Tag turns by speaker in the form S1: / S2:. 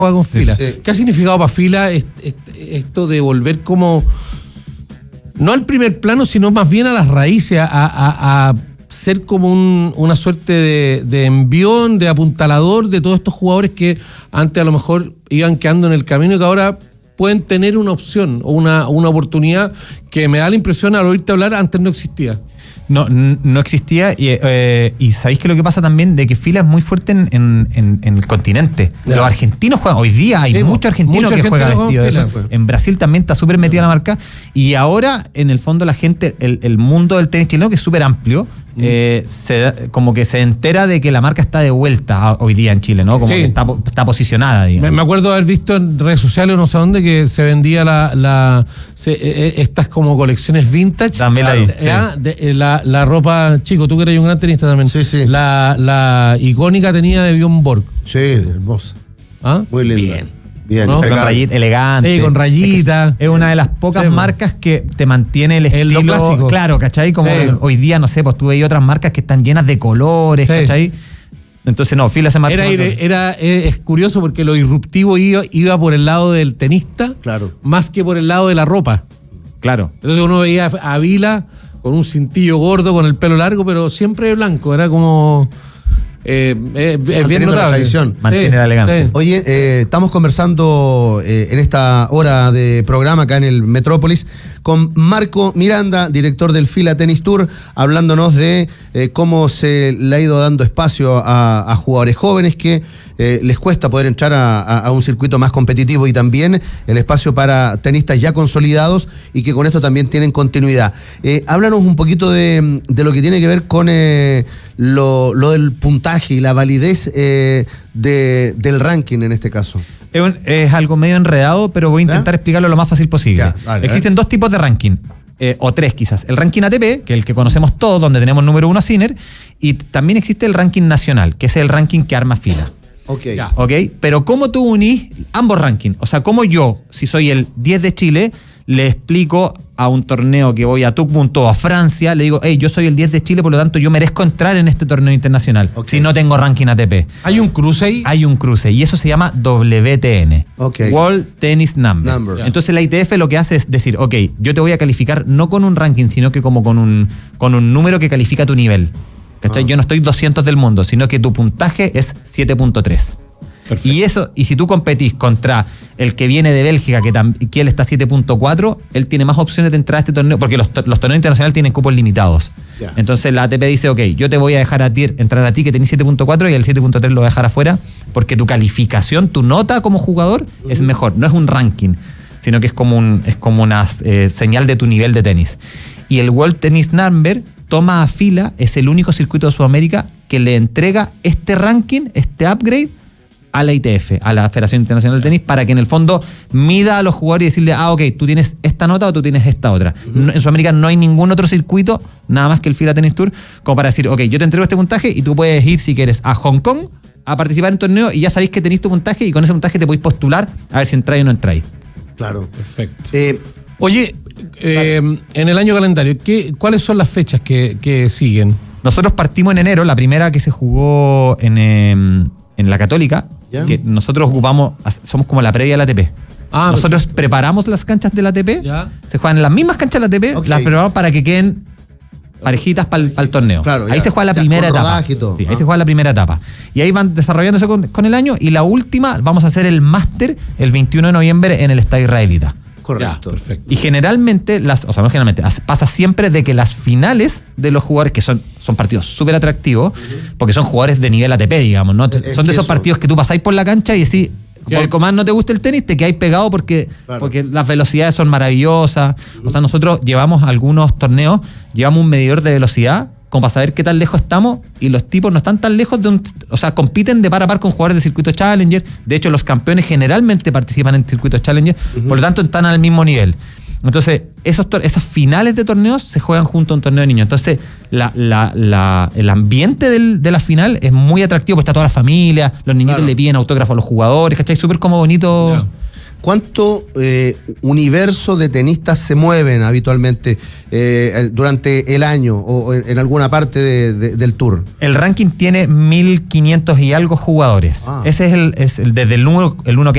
S1: con Fila.
S2: Sí.
S1: ¿Qué ha significado para Fila esto de volver como, no al primer plano, sino más bien a las raíces, a ser como una suerte de envión, de apuntalador de todos estos jugadores que antes a lo mejor iban quedando en el camino y que ahora pueden tener una opción o una oportunidad que me da la impresión al oírte hablar antes no existía?
S3: No existía y ¿sabéis qué es lo que pasa también? De que Fila es muy fuerte en el continente. Los argentinos juegan, hoy día hay muchos argentinos que juegan vestido de eso. En Brasil también está súper metida la marca y ahora en el fondo la gente, el mundo del tenis chileno, que es súper amplio, como que se entera de que la marca está de vuelta hoy día en Chile, ¿no? Como que está posicionada, digamos. Me
S1: acuerdo haber visto en redes sociales, no sé dónde, que se vendía estas como colecciones vintage.
S3: También
S1: la ropa, chico, tú que eres un gran tenista también.
S2: Sí.
S1: La icónica tenía de Bjorn Borg.
S2: Sí, hermosa.
S1: ¿Ah?
S2: Muy linda. Bien,
S3: ¿no? Con rayita, elegante.
S1: Sí, con rayita.
S3: Es una de las pocas marcas que te mantiene el estilo
S1: clásico.
S3: Claro, ¿cachai? Como hoy día, no sé, pues tú veis otras marcas que están llenas de colores, ¿cachai? Entonces no, Fila se marca.
S1: Es curioso porque lo disruptivo iba por el lado del tenista,
S2: claro,
S1: más que por el lado de la ropa.
S3: Claro.
S1: Entonces uno veía a Vila con un cintillo gordo, con el pelo largo, pero siempre blanco, era como... es bien notable.
S2: La tradición.
S3: Mantiene la elegancia.
S2: Sí. Oye, estamos conversando en esta hora de programa acá en el Metrópolis con Marco Miranda, director del Fila Tennis Tour, hablándonos de cómo se le ha ido dando espacio a jugadores jóvenes que les cuesta poder entrar a un circuito más competitivo, y también el espacio para tenistas ya consolidados y que con esto también tienen continuidad. Háblanos un poquito de lo que tiene que ver con lo del puntaje y la validez del ranking en este caso.
S3: Es algo medio enredado, pero voy a intentar explicarlo lo más fácil posible. Existen dos tipos de ranking, o tres quizás. El ranking ATP, que es el que conocemos todos, donde tenemos número 1 a Sinner, y también existe el ranking nacional, que es el ranking que arma Fila. Ok. Pero ¿cómo tú unís ambos rankings? O sea, ¿cómo yo, si soy el 10 de Chile, le explico a un torneo que voy a Touquet o a Francia, le digo, hey, yo soy el 10 de Chile, por lo tanto yo merezco entrar en este torneo internacional, si no tengo ranking ATP?
S1: ¿Hay un cruce ahí?
S3: Hay un cruce, y eso se llama WTN, World Tennis Number. Entonces la ITF lo que hace es decir, ok, yo te voy a calificar no con un ranking, sino que como con un número que califica tu nivel. ¿Cachai? Yo no estoy 200 del mundo, sino que tu puntaje es 7.3. Perfecto. Y si tú competís contra el que viene de Bélgica, que él está 7.4, él tiene más opciones de entrar a este torneo, porque los torneos internacionales tienen cupos limitados. Entonces la ATP dice, ok, yo te voy a dejar entrar a ti que tenés 7.4 y el 7.3 lo voy a dejar afuera, porque tu calificación, tu nota como jugador es mejor. No es un ranking, sino que es como una señal de tu nivel de tenis. Y el World Tennis Number toma a Fila, es el único circuito de Sudamérica que le entrega este ranking, este upgrade, a la ITF, a la Federación Internacional del Tenis, para que en el fondo mida a los jugadores y decirle, ok, tú tienes esta nota o tú tienes esta otra. En Sudamérica no hay ningún otro circuito, nada más que el Fila Tennis Tour, como para decir, ok, yo te entrego este puntaje y tú puedes ir, si quieres, a Hong Kong a participar en torneo y ya sabéis que tenéis tu puntaje y con ese puntaje te podéis postular a ver si entráis o no entráis.
S2: Claro.
S1: Perfecto. Oye, en el año calendario, ¿cuáles son las fechas que siguen?
S3: Nosotros partimos en enero, la primera que se jugó en la Católica, que nosotros ocupamos, somos como la previa de la ATP. Nosotros preparamos las canchas de la ATP, se juegan en las mismas canchas de la ATP, las preparamos para que queden parejitas para el torneo.
S2: Claro,
S3: ahí se juega la primera etapa. Ahí se juega la primera etapa. Y ahí van desarrollándose con el año, y la última vamos a hacer el máster el 21 de noviembre en el Estadio Israelita.
S2: Correcto.
S1: Perfecto.
S3: Y generalmente, pasa siempre de que las finales de los jugadores, que son partidos súper atractivos, porque son jugadores de nivel ATP, digamos, ¿no? Son de esos partidos que tú pasáis por la cancha y decís, por más no te gusta el tenis, te quedáis pegado porque las velocidades son maravillosas. O sea, nosotros llevamos algunos torneos, llevamos un medidor de velocidad como para saber qué tan lejos estamos, y los tipos no están tan lejos compiten de par a par con jugadores de circuito Challenger. De hecho, los campeones generalmente participan en circuitos Challenger, por lo tanto están al mismo nivel. Entonces, esas finales de torneos se juegan junto a un torneo de niños. Entonces, el ambiente de la final es muy atractivo, porque está toda la familia, los niñitos le piden autógrafos a los jugadores, ¿cachai? Súper como bonito.
S2: ¿cuánto universo de tenistas se mueven habitualmente durante el año o en alguna parte del tour?
S3: El ranking tiene 1.500 y algo jugadores. Ese es desde el 1 que